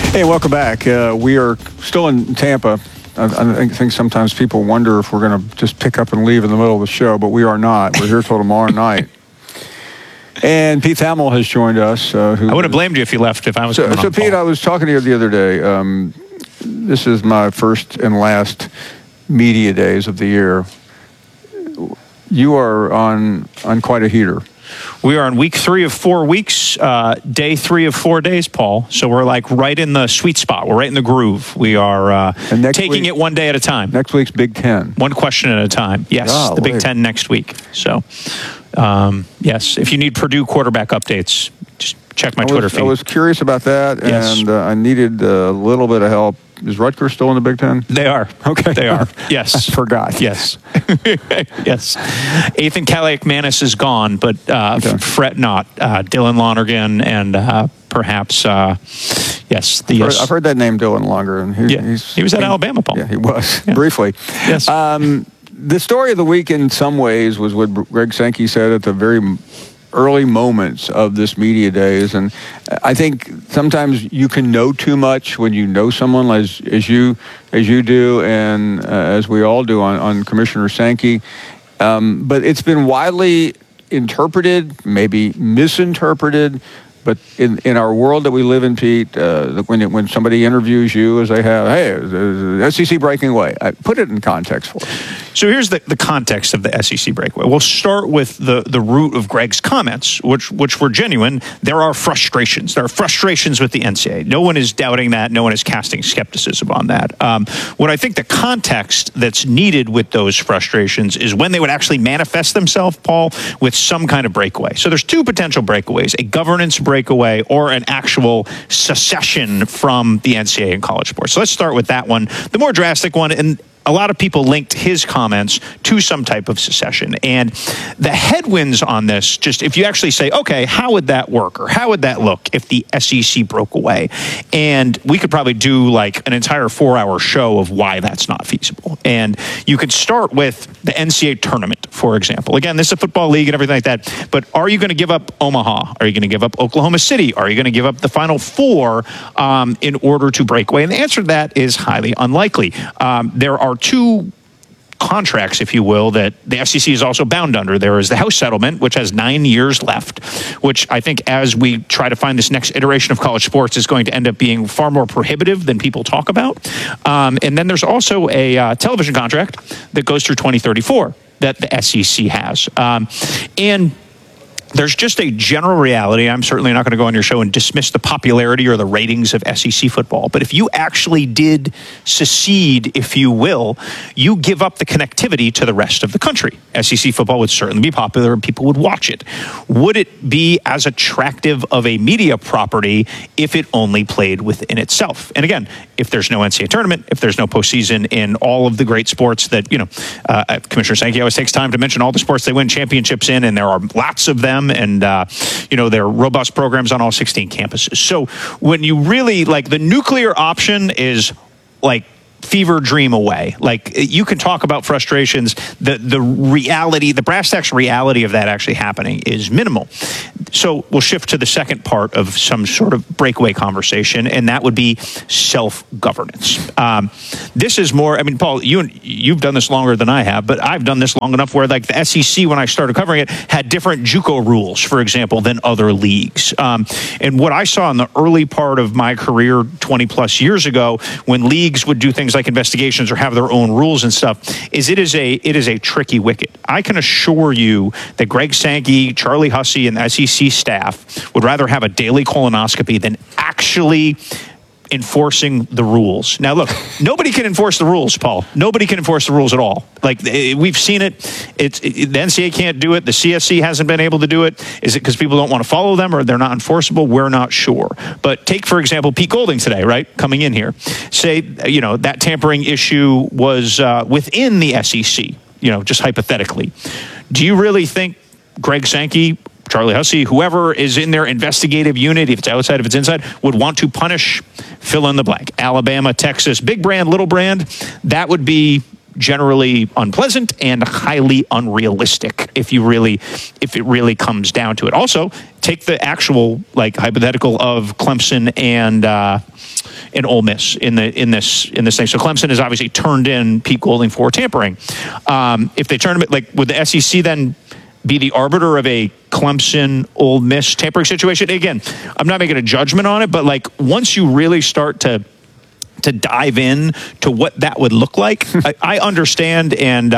Hey, welcome back. We are still in Tampa. I think sometimes people wonder if we're going to just pick up and leave in the middle of the show, but we are not. We're here till tomorrow night. And Pete Thamel has joined us. I would have blamed you if you left if I was coming on, So, Pete, Paul. I was talking to you the other day. This is my first and last media days of the year. You are on quite a heater. We are on week 3 of 4 weeks, day 3 of 4 days, Paul. So we're like right in the sweet spot. We're right in the groove. We are taking it one day at a time. Next week's Big Ten. One question at a time. Yes, the Big Ten next week. So, yes, if you need Purdue quarterback updates, just check my Twitter feed. I was curious about that, Yes. and I needed a little bit of help. Is Rutgers still in the Big Ten? They are. Okay. They are. Yes. I forgot. Yes. Yes. Ethan Kaliakmanis is gone, but fret not. Dylan Lonergan and perhaps, yes. I've heard that name, Dylan Longer. And he was at Alabama, Paul. Yeah, he was, briefly. Yes. The story of the week in some ways was what Greg Sankey said at the very early moments of this media days, and I think sometimes you can know too much when you know someone as you do, and as we all do on Commissioner Sankey. But it's been widely interpreted, maybe misinterpreted. But in our world that we live in, Pete, when somebody interviews you, as they have, hey, the SEC breaking away, put it in context for us. So here's the context of the SEC breakaway. We'll start with the root of Greg's comments, which were genuine. There are frustrations. There are frustrations with the NCAA. No one is doubting that. No one is casting skepticism on that. What I think the context that's needed with those frustrations is when they would actually manifest themselves, Paul, with some kind of breakaway. So there's 2 potential breakaways: a governance breakaway or an actual secession from the NCAA in college sports. So let's start with that one, the more drastic one. And a lot of people linked his comments to some type of secession. And the headwinds on this, just if you actually say, okay, how would that work? Or how would that look if the SEC broke away? And we could probably do like an entire 4-hour show of why that's not feasible. And you could start with the NCAA tournament, for example. Again, this is a football league and everything like that. But are you going to give up Omaha? Are you going to give up Oklahoma City? Are you going to give up the Final Four in order to break away? And the answer to that is highly unlikely. There are 2 contracts, if you will, that the SEC is also bound under. There is the House settlement, which has 9 years left, which I think as we try to find this next iteration of college sports is going to end up being far more prohibitive than people talk about. And then there's also a television contract that goes through 2034 that the SEC has. And there's just a general reality. I'm certainly not going to go on your show and dismiss the popularity or the ratings of SEC football. But if you actually did secede, if you will, you give up the connectivity to the rest of the country. SEC football would certainly be popular and people would watch it. Would it be as attractive of a media property if it only played within itself? And again, if there's no NCAA tournament, if there's no postseason in all of the great sports that, Commissioner Sankey always takes time to mention all the sports they win championships in, and there are lots of them. And, there are robust programs on all 16 campuses. So when you really, the nuclear option is, fever dream away. You can talk about frustrations. The reality, the brass tacks reality of that actually happening is minimal. So we'll shift to the second part of some sort of breakaway conversation, and that would be self-governance. This is more, Paul, you've done this longer than I have, but I've done this long enough where the SEC, when I started covering it, had different JUCO rules, for example, than other leagues. And what I saw in the early part of my career 20 plus years ago, when leagues would do things like investigations or have their own rules and stuff, is it is a tricky wicket. I can assure you that Greg Sankey, Charlie Hussey, and the SEC staff would rather have a daily colonoscopy than actually enforcing the rules. Now, look, nobody can enforce the rules, Paul. Nobody can enforce the rules at all. We've seen it. The NCAA can't do it. The CSC hasn't been able to do it. Is it because people don't want to follow them or they're not enforceable? We're not sure. But take, for example, Pete Golding today, right? Coming in here. Say, that tampering issue was within the SEC, just hypothetically. Do you really think Greg Sankey, Charlie Hussey, whoever is in their investigative unit, if it's outside, if it's inside, would want to punish fill in the blank? Alabama, Texas, big brand, little brand. That would be generally unpleasant and highly unrealistic if it really comes down to it. Also, take the actual hypothetical of Clemson and Ole Miss in this thing. So Clemson has obviously turned in Pete Golding for tampering. If they turn him, like, would the SEC then be the arbiter of a Clemson Ole Miss tampering situation? Again, I'm not making a judgment on it, but like once you really start to dive in to what that would look like, I understand, and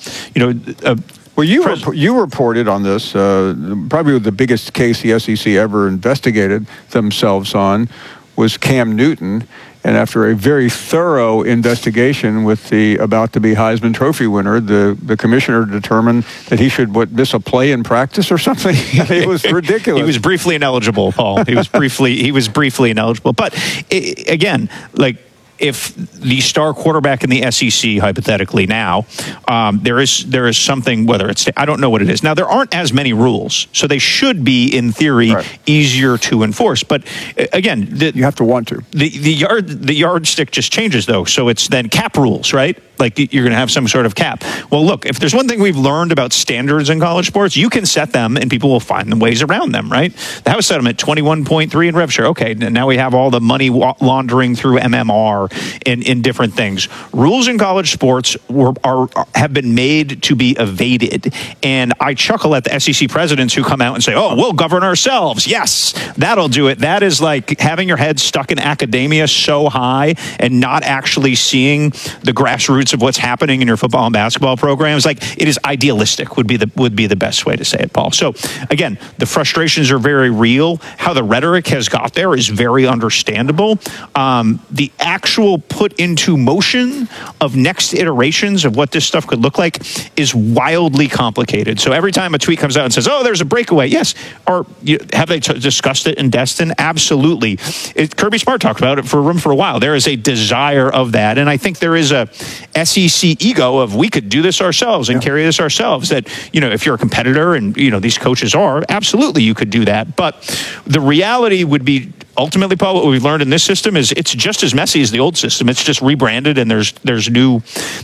well, you reported on this, probably the biggest case the SEC ever investigated themselves on was Cam Newton. And after a very thorough investigation with the about-to-be Heisman Trophy winner, the commissioner determined that he should, miss a play in practice or something? It was ridiculous. He was briefly ineligible, Paul. He was briefly ineligible. But again, like, if the star quarterback in the SEC, hypothetically now, there is something, whether it's, I don't know what it is. Now, there aren't as many rules, so they should be, in theory, easier to enforce. But again, you have to want to. The yardstick just changes, though. So it's then cap rules, right? Like, you're going to have some sort of cap. Well, look, if there's one thing we've learned about standards in college sports, you can set them and people will find the ways around them, right? The House settlement, 21.3 in rev share. Okay, now we have all the money laundering through MMR in different things. Rules in college sports have been made to be evaded. And I chuckle at the SEC presidents who come out and say, oh, we'll govern ourselves. Yes, that'll do it. That is like having your head stuck in academia so high and not actually seeing the grassroots of what's happening in your football and basketball programs. Like, it is idealistic would be the best way to say it, Paul. So again, the frustrations are very real. How the rhetoric has got there is very understandable. The actual put into motion of next iterations of what this stuff could look like is wildly complicated. So every time a tweet comes out and says, oh, there's a breakaway, yes, or have they discussed it in Destin? Absolutely. Kirby Smart talked about it for a while. There is a desire of that, and I think there is a SEC ego of, we could do this ourselves and carry this ourselves. That, if you're a competitor, and these coaches are, absolutely you could do that. But the reality would be, ultimately, Paul, what we've learned in this system is it's just as messy as the old system. It's just rebranded, and there's new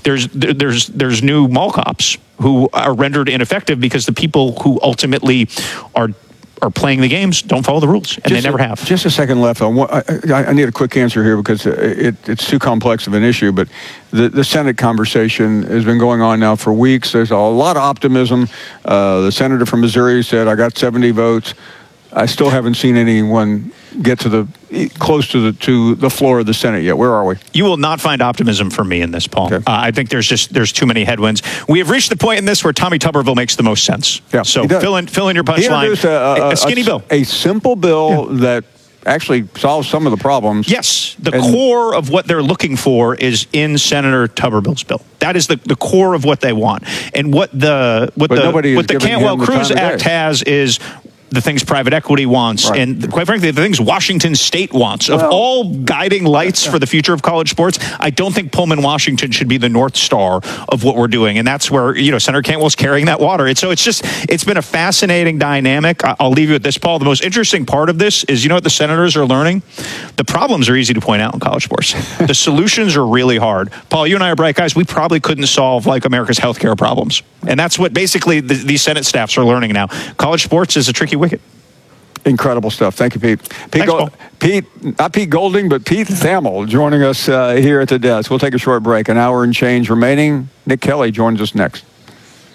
mall cops who are rendered ineffective because the people who ultimately are playing the games don't follow the rules, and they never have. Just a second left. I need a quick answer here because it's too complex of an issue, but the Senate conversation has been going on now for weeks. There's a lot of optimism. The senator from Missouri said, I got 70 votes. I still haven't seen anyone get close to the floor of the Senate yet. Where are we? You will not find optimism from me in this, Paul. Okay. I think there's too many headwinds. We have reached the point in this where Tommy Tuberville makes the most sense. Yeah, so fill in your punchline. He introduced a skinny bill, a simple bill that actually solves some of the problems. Yes, the core of what they're looking for is in Senator Tuberville's bill. That is the core of what they want, and what the Cantwell-Cruz Act has is the things private equity wants, and quite frankly, the things Washington State wants. Of all guiding lights for the future of college sports, I don't think Pullman, Washington should be the North Star of what we're doing. And that's where, Senator Cantwell's carrying that water. It's been a fascinating dynamic. I'll leave you with this, Paul. The most interesting part of this is, what the senators are learning? The problems are easy to point out in college sports. The solutions are really hard. Paul, you and I are bright guys. We probably couldn't solve, like, America's healthcare problems. And that's what basically these Senate staffs are learning now. College sports is a tricky wicket. Incredible stuff. Thank you, Pete. Not Pete Golding, but Pete Thamel joining us here at the desk. We'll take a short break. An hour and change remaining. Nick Kelly joins us next.